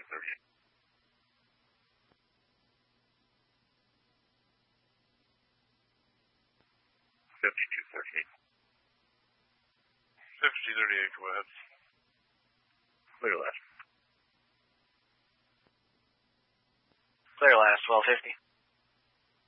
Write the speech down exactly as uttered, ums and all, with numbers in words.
thirty-eight. fifty-two thirty-eight. fifty-two thirty-eight, go ahead. Clear last. Clear last, twelve fifty.